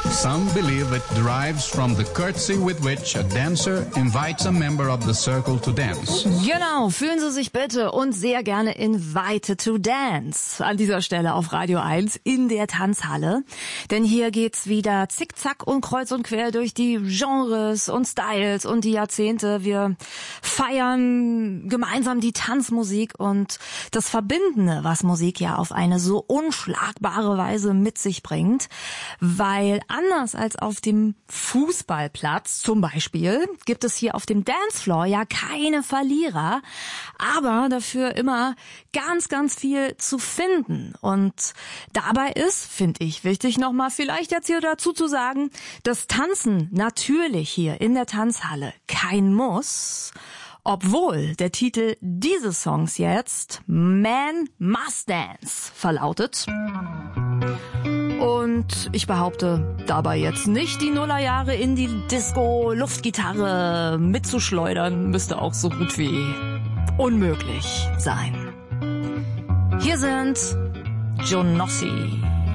Some believe it derives from the courtesy with which a dancer invites a member of the circle to dance. Genau, fühlen Sie sich bitte und sehr gerne invited to dance. An dieser Stelle auf Radio 1 in der Tanzhalle. Denn hier geht's wieder zickzack und kreuz und quer durch die Genres und Styles und die Jahrzehnte. Wir feiern gemeinsam die Tanzmusik und das Verbindende, was Musik ja auf eine so unschlagbare Weise mit sich bringt. Weil anders als auf dem Fußballplatz zum Beispiel gibt es hier auf dem Dancefloor ja keine Verlierer, aber dafür immer ganz, ganz viel zu finden. Und dabei ist, finde ich, wichtig nochmal vielleicht jetzt hier dazu zu sagen, dass Tanzen natürlich hier in der Tanzhalle kein Muss, obwohl der Titel dieses Songs jetzt Man Must Dance verlautet. Und ich behaupte dabei jetzt nicht, die Nullerjahre in die Disco-Luftgitarre mitzuschleudern, müsste auch so gut wie unmöglich sein. Hier sind John Nossi.